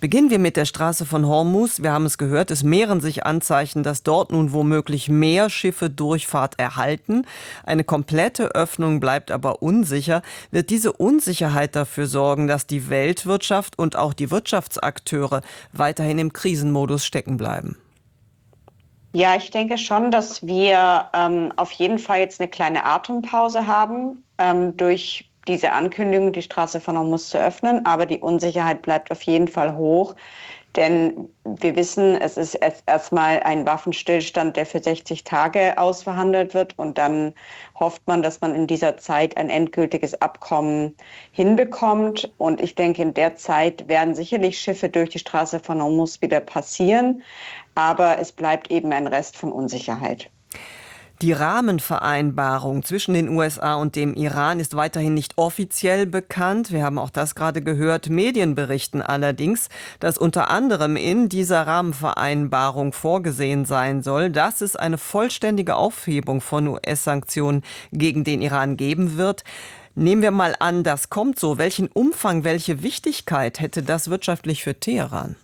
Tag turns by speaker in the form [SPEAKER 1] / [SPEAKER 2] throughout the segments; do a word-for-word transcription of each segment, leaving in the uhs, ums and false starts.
[SPEAKER 1] Beginnen wir mit der Straße von Hormuz. Wir haben es gehört, es mehren sich Anzeichen, dass dort nun womöglich mehr Schiffe Durchfahrt erhalten. Eine komplette Öffnung bleibt aber unsicher. Wird diese Unsicherheit dafür sorgen, dass die Weltwirtschaft und auch die Wirtschaftsakteure weiterhin im Krisenmodus stecken bleiben?
[SPEAKER 2] Ja, ich denke schon, dass wir ähm, auf jeden Fall jetzt eine kleine Atempause haben, ähm, durch diese Ankündigung, die Straße von Hormuz zu öffnen. Aber die Unsicherheit bleibt auf jeden Fall hoch. Denn wir wissen, es ist erst erstmal ein Waffenstillstand, der für sechzig Tage ausverhandelt wird. Und dann hofft man, dass man in dieser Zeit ein endgültiges Abkommen hinbekommt. Und ich denke, in der Zeit werden sicherlich Schiffe durch die Straße von Hormuz wieder passieren. Aber es bleibt eben ein Rest von Unsicherheit.
[SPEAKER 1] Die Rahmenvereinbarung zwischen den U S A und dem Iran ist weiterhin nicht offiziell bekannt. Wir haben auch das gerade gehört. Medien berichten allerdings, dass unter anderem in dieser Rahmenvereinbarung vorgesehen sein soll, dass es eine vollständige Aufhebung von U S-Sanktionen gegen den Iran geben wird. Nehmen wir mal an, das kommt so. Welchen Umfang, welche Wichtigkeit hätte das wirtschaftlich für Teheran?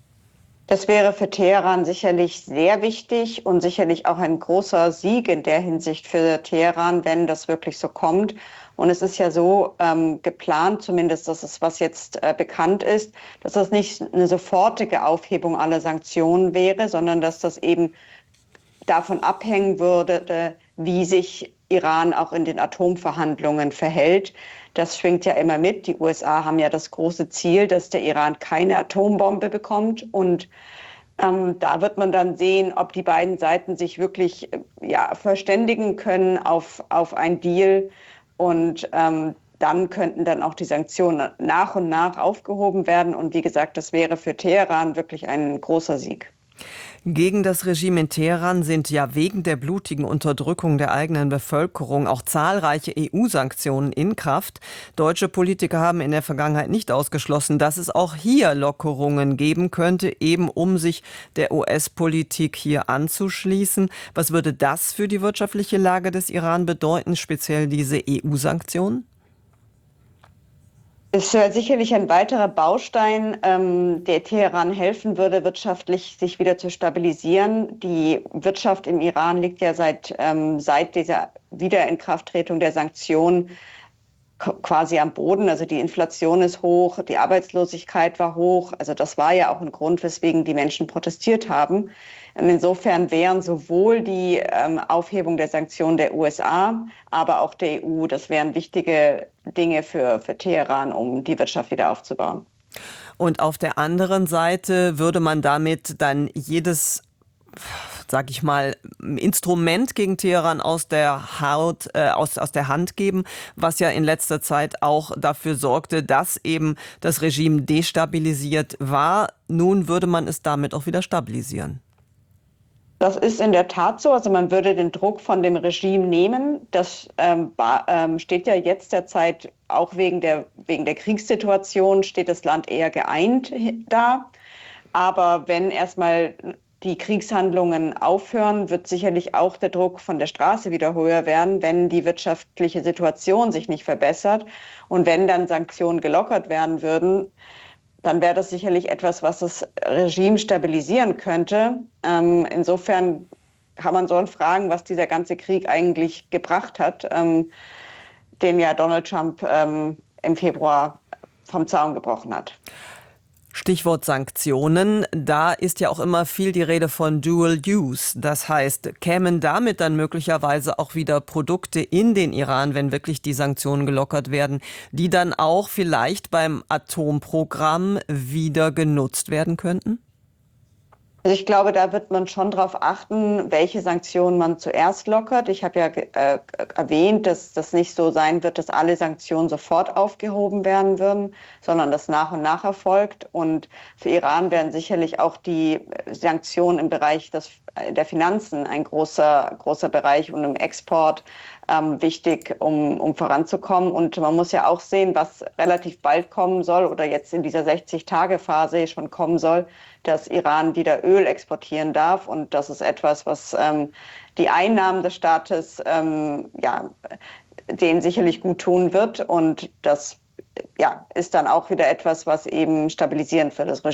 [SPEAKER 2] Das wäre für Teheran sicherlich sehr wichtig und sicherlich auch ein großer Sieg in der Hinsicht für Teheran, wenn das wirklich so kommt. Und es ist ja so ähm, geplant, zumindest das ist, was jetzt äh, bekannt ist, dass das nicht eine sofortige Aufhebung aller Sanktionen wäre, sondern dass das eben davon abhängen würde, wie sich Iran auch in den Atomverhandlungen verhält. Das schwingt ja immer mit. Die U S A haben ja das große Ziel, dass der Iran keine Atombombe bekommt. Und ähm, da wird man dann sehen, ob die beiden Seiten sich wirklich ja, verständigen können auf, auf einen Deal. Und ähm, dann könnten dann auch die Sanktionen nach und nach aufgehoben werden. Und wie gesagt, das wäre für Teheran wirklich ein großer Sieg.
[SPEAKER 1] Gegen das Regime in Teheran sind ja wegen der blutigen Unterdrückung der eigenen Bevölkerung auch zahlreiche E U-Sanktionen in Kraft. Deutsche Politiker haben in der Vergangenheit nicht ausgeschlossen, dass es auch hier Lockerungen geben könnte, eben um sich der U S-Politik hier anzuschließen. Was würde das für die wirtschaftliche Lage des Iran bedeuten, speziell diese E U-Sanktionen?
[SPEAKER 2] Es wäre sicherlich ein weiterer Baustein, ähm, der Teheran helfen würde, wirtschaftlich sich wieder zu stabilisieren. Die Wirtschaft im Iran liegt ja seit, ähm, seit dieser Wiederinkrafttretung der Sanktionen quasi am Boden. Also die Inflation ist hoch, die Arbeitslosigkeit war hoch. Also das war ja auch ein Grund, weswegen die Menschen protestiert haben. Insofern wären sowohl die ähm, Aufhebung der Sanktionen der U S A, aber auch der E U, das wären wichtige Dinge für, für Teheran, um die Wirtschaft wieder aufzubauen.
[SPEAKER 1] Und auf der anderen Seite würde man damit dann jedes, sag ich mal, Instrument gegen Teheran aus der Haut, äh, aus, aus der Hand geben, was ja in letzter Zeit auch dafür sorgte, dass eben das Regime destabilisiert war. Nun würde man es damit auch wieder stabilisieren.
[SPEAKER 2] Das ist in der Tat so. Also man würde den Druck von dem Regime nehmen. Das ähm, ähm, steht ja jetzt derzeit auch wegen der, wegen der Kriegssituation, steht das Land eher geeint da. Aber wenn erstmal die Kriegshandlungen aufhören, wird sicherlich auch der Druck von der Straße wieder höher werden, wenn die wirtschaftliche Situation sich nicht verbessert. Und wenn dann Sanktionen gelockert werden würden, dann wäre das sicherlich etwas, was das Regime stabilisieren könnte. Ähm, insofern kann man schon fragen, was dieser ganze Krieg eigentlich gebracht hat, ähm, den ja Donald Trump ähm, im Februar vom Zaun gebrochen hat.
[SPEAKER 1] Stichwort Sanktionen, da ist ja auch immer viel die Rede von Dual Use. Das heißt, kämen damit dann möglicherweise auch wieder Produkte in den Iran, wenn wirklich die Sanktionen gelockert werden, die dann auch vielleicht beim Atomprogramm wieder genutzt werden könnten?
[SPEAKER 2] Also ich glaube, da wird man schon darauf achten, welche Sanktionen man zuerst lockert. Ich habe ja äh, erwähnt, dass das nicht so sein wird, dass alle Sanktionen sofort aufgehoben werden würden, sondern das nach und nach erfolgt. Und für Iran werden sicherlich auch die Sanktionen im Bereich des, der Finanzen ein großer, großer Bereich und im Export ähm, wichtig, um, um voranzukommen. Und man muss ja auch sehen, was relativ bald kommen soll oder jetzt in dieser sechzig-Tage-Phase schon kommen soll, dass Iran wieder Öl exportieren darf. Und das ist etwas, was ähm, die Einnahmen des Staates ähm, ja, denen sicherlich gut tun wird. Und das ja, ist dann auch wieder etwas, was eben stabilisierend für das Regime